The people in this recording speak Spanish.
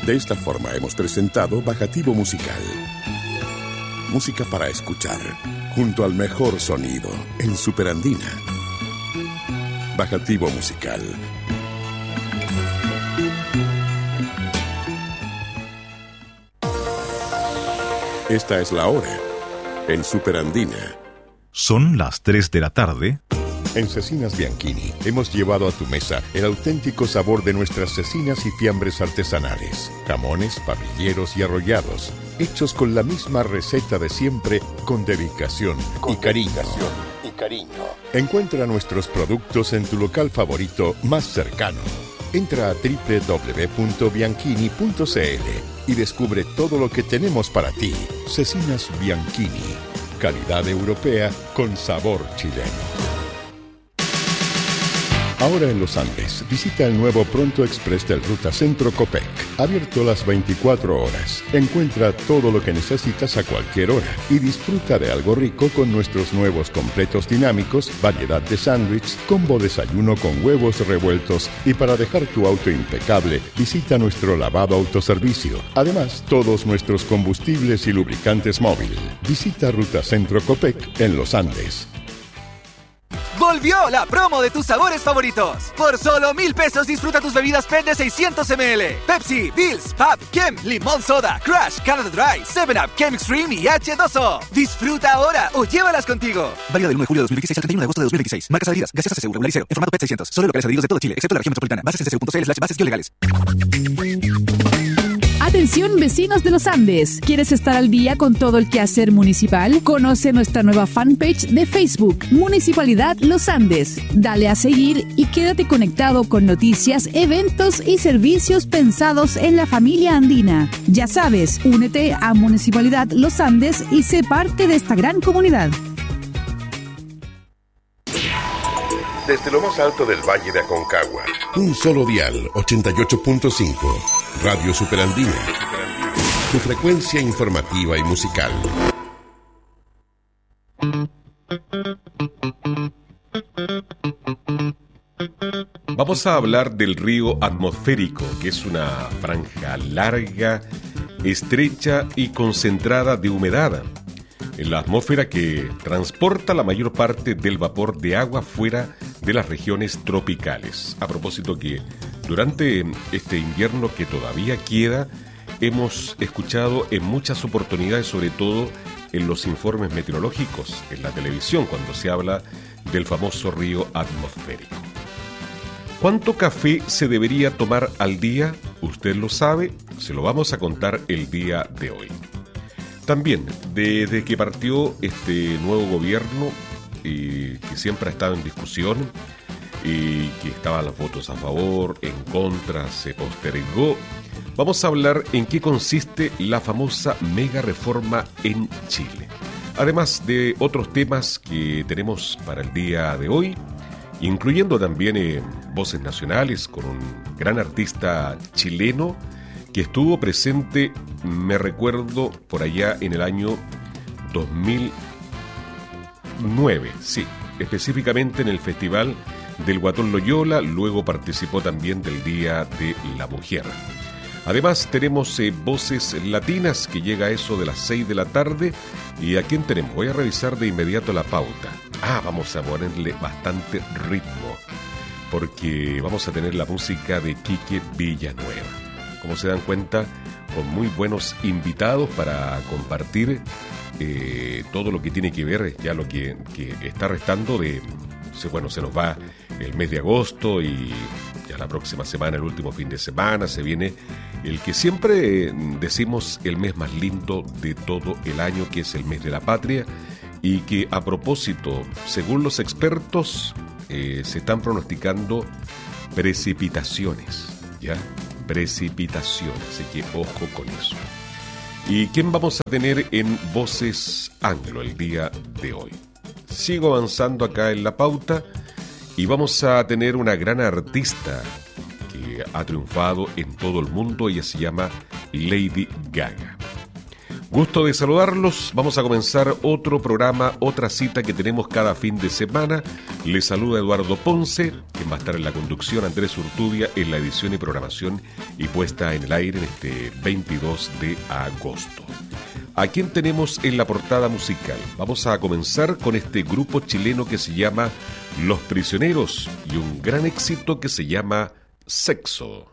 De esta forma hemos presentado Bajativo Musical. Música para escuchar, junto al mejor sonido, en Superandina. Bajativo Musical. Esta es la hora, en Superandina. Son las 3 de la tarde. En Cecinas Bianchini hemos llevado a tu mesa el auténtico sabor de nuestras cecinas y fiambres artesanales. Jamones, parrilleros y arrollados, hechos con la misma receta de siempre, con dedicación y cariño. Encuentra nuestros productos en tu local favorito más cercano. Entra a www.bianchini.cl y descubre todo lo que tenemos para ti. Cecinas Bianchini, calidad europea con sabor chileno. Ahora en los Andes, visita el nuevo Pronto Express del Ruta Centro Copec, abierto las 24 horas. Encuentra todo lo que necesitas a cualquier hora y disfruta de algo rico con nuestros nuevos completos dinámicos, variedad de sándwich, combo desayuno con huevos revueltos y para dejar tu auto impecable, visita nuestro lavado autoservicio. Además, todos nuestros combustibles y lubricantes móvil. Visita Ruta Centro Copec en los Andes. ¡Volvió la promo de tus sabores favoritos! Por solo 1,000 pesos disfruta tus bebidas PET de 600 ml. Pepsi, Bills, Pab, Kem, Limón Soda, Crush, Canada Dry, 7up, Kem Extreme y H2O. Disfruta ahora o llévalas contigo. Válida del 1 de julio de 2016 al 31 de agosto de 2016. Marcas adheridas. Gaseosa CSU, regular y cero. En formato PET 600. Solo locales adheridos de todo Chile, excepto la región metropolitana. Bases ccu.cl/bases-legales. Atención, vecinos de los Andes. ¿Quieres estar al día con todo el quehacer municipal? Conoce nuestra nueva fanpage de Facebook, Municipalidad Los Andes. Dale a seguir y quédate conectado con noticias, eventos y servicios pensados en la familia andina. Ya sabes, únete a Municipalidad Los Andes y sé parte de esta gran comunidad. Desde lo más alto del Valle de Aconcagua, un solo dial, 88.5, Radio Superandina, tu frecuencia informativa y musical. Vamos a hablar del río atmosférico, que es una franja larga, estrecha y concentrada de humedad en la atmósfera que transporta la mayor parte del vapor de agua fuera de las regiones tropicales. A propósito que durante este invierno que todavía queda, hemos escuchado en muchas oportunidades, sobre todo en los informes meteorológicos, en la televisión, cuando se habla del famoso río atmosférico. ¿Cuánto café se debería tomar al día? ¿Usted lo sabe? Se lo vamos a contar el día de hoy. También, desde que partió este nuevo gobierno, que siempre ha estado en discusión, y que estaban los votos a favor, en contra, se postergó, vamos a hablar en qué consiste la famosa mega reforma en Chile. Además de otros temas que tenemos para el día de hoy, incluyendo también voces nacionales con un gran artista chileno que estuvo presente, me recuerdo, por allá en el año 2009, sí, específicamente en el Festival del Guatón Loyola, luego participó también del Día de la Mujer. Además tenemos voces latinas que llega a eso de las 6 de la tarde. ¿Y a quién tenemos? Voy a revisar de inmediato la pauta. Vamos a ponerle bastante ritmo, porque vamos a tener la música de Quique Villanueva. Como se dan cuenta, con muy buenos invitados para compartir todo lo que tiene que ver, ya lo que está restando de... Bueno, se nos va el mes de agosto y ya la próxima semana, el último fin de semana, se viene el que siempre decimos el mes más lindo de todo el año, que es el mes de la patria, y que a propósito, según los expertos, se están pronosticando precipitaciones, ¿ya? Precipitaciones, así que ojo con eso. ¿Y quién vamos a tener en Voces Anglo el día de hoy? Sigo avanzando acá en la pauta y vamos a tener una gran artista que ha triunfado en todo el mundo. Ella se llama Lady Gaga. Gusto de saludarlos. Vamos a comenzar otro programa, otra cita que tenemos cada fin de semana. Les saluda Eduardo Ponce, quien va a estar en la conducción, Andrés Urtubia en la edición y programación y puesta en el aire en este 22 de agosto. ¿A quién tenemos en la portada musical? Vamos a comenzar con este grupo chileno que se llama Los Prisioneros y un gran éxito que se llama Sexo.